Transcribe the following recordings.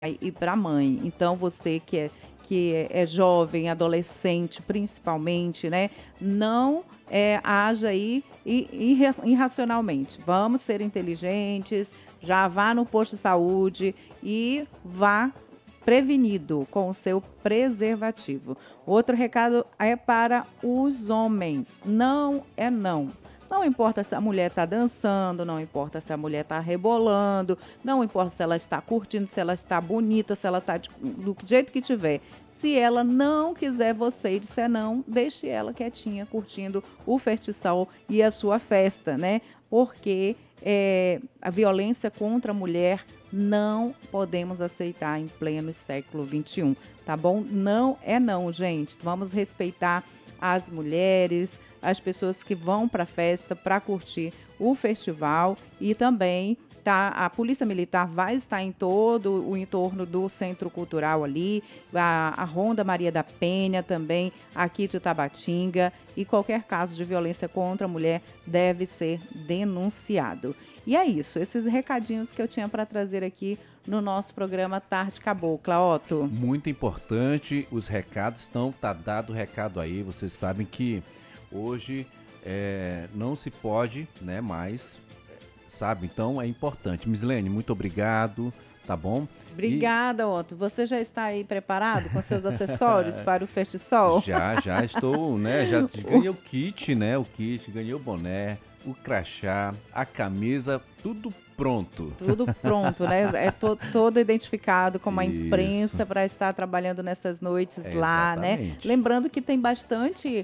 e para a mãe. Então, você que é jovem, adolescente, principalmente, né? Não haja aí irracionalmente. Vamos ser inteligentes, já vá no posto de saúde e vá prevenido com o seu preservativo. Outro recado é para os homens. Não é não. Não importa se a mulher está dançando, não importa se a mulher está rebolando, não importa se ela está curtindo, se ela está bonita, se ela está do jeito que tiver. Se ela não quiser você e disser não, deixe ela quietinha, curtindo o fertissol e a sua festa, né? Porque a violência contra a mulher não podemos aceitar em pleno século XXI, tá bom? Não é não, gente. Vamos respeitar as mulheres, as pessoas que vão para a festa para curtir o festival e também a Polícia Militar vai estar em todo o entorno do Centro Cultural ali, a Ronda Maria da Penha também, aqui de Tabatinga, e qualquer caso de violência contra a mulher deve ser denunciado. E é isso, esses recadinhos que eu tinha para trazer aqui no nosso programa Tarde Cabocla, Otto. Muito importante, os recados tá dado o recado aí, vocês sabem que hoje não se pode, né, mais, sabe? Então é importante. Mislene, muito obrigado, tá bom? Obrigada, Otto. Você já está aí preparado com seus acessórios para o Fertisol? Já estou, né? Já ganhei o kit, né? O kit, ganhei o boné, o crachá, a camisa, tudo pronto. Tudo pronto, né? Todo identificado como a imprensa para estar trabalhando nessas noites lá, né? Lembrando que tem bastante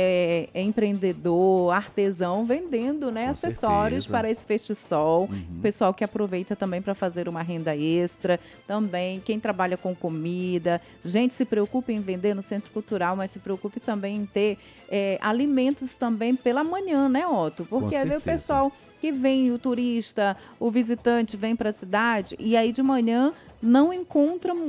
empreendedor, artesão vendendo, né, acessórios para esse Fertisol. O pessoal que aproveita também para fazer uma renda extra. Também quem trabalha com comida. Gente, se preocupe em vender no Centro Cultural, mas se preocupe também em ter alimentos também pela manhã, né, Otto? Porque aí o pessoal que vem, o turista, o visitante vem para a cidade e aí de manhã não encontram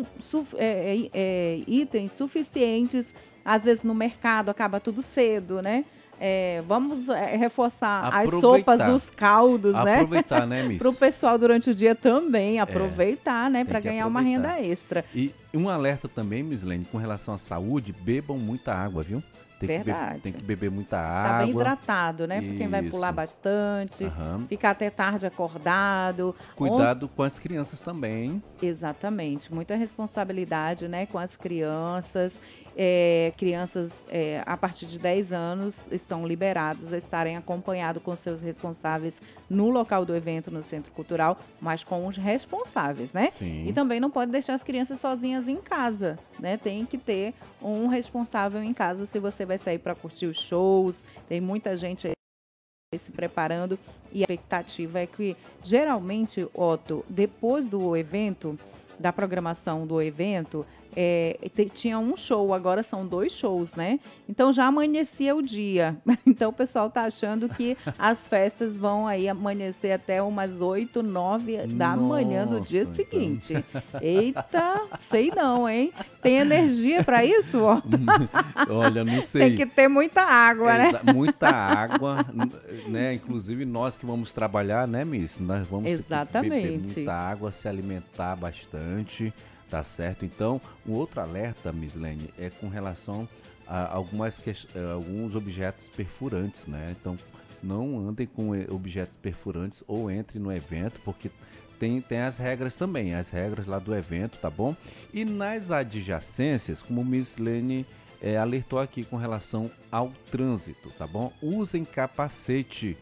itens suficientes, às vezes no mercado acaba tudo cedo, né? Vamos reforçar as sopas, os caldos, né? Aproveitar, né, Miss? Para o pessoal durante o dia também aproveitar, né? Para ganhar uma renda extra. E um alerta também, Mislene, com relação à saúde, bebam muita água, viu? Verdade. Tem que beber muita água. Tá bem hidratado, né? Para quem vai pular bastante, ficar até tarde acordado. Cuidado com as crianças também, hein? Exatamente. Muita responsabilidade, né, com as crianças. Crianças a partir de 10 anos estão liberadas a estarem acompanhados com seus responsáveis no local do evento, no Centro Cultural, mas com os responsáveis, né? Sim. E também não pode deixar as crianças sozinhas em casa, né? Tem que ter um responsável em casa se você vai sair para curtir os shows. Tem muita gente aí se preparando e a expectativa é que geralmente, Otto, depois do evento, da programação do evento, tinha um show, agora são 2 shows, né? Então já amanhecia o dia. Então o pessoal tá achando que as festas vão aí amanhecer até umas 8, 9 da manhã do dia seguinte. Eita, sei não, hein? Tem energia para isso, Otto? Olha, não sei. Tem que ter muita água, né? Muita água, né? Inclusive nós que vamos trabalhar, né, Miss? Nós vamos beber muita água, se alimentar bastante. Tá certo? Então, um outro alerta, Mislene, é com relação a alguns objetos perfurantes, né? Então, não andem com objetos perfurantes ou entre no evento, porque tem as regras também, as regras lá do evento, tá bom? E nas adjacências, como Mislene alertou aqui com relação ao trânsito, tá bom? Use capacete.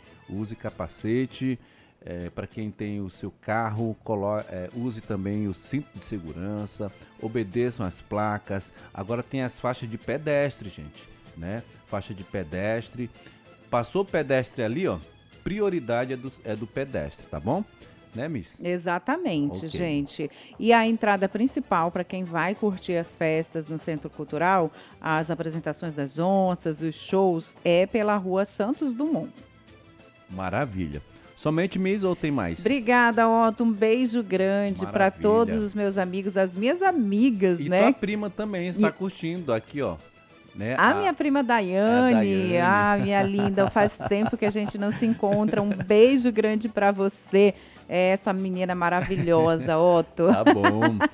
Para quem tem o seu carro, use também o cinto de segurança, obedeçam as placas. Agora tem as faixas de pedestre, gente, né? Faixa de pedestre. Passou o pedestre ali, ó, prioridade é do pedestre, tá bom? Né, Miss? Exatamente, gente. E a entrada principal para quem vai curtir as festas no Centro Cultural, as apresentações das onças, os shows, é pela Rua Santos Dumont. Maravilha. Somente Miss ou tem mais? Obrigada, Otto. Um beijo grande para todos os meus amigos, as minhas amigas, e né? E tua prima também está curtindo aqui, ó. Né? Minha prima Daiane, minha linda, faz tempo que a gente não se encontra. Um beijo grande para você, essa menina maravilhosa, Otto. Tá bom.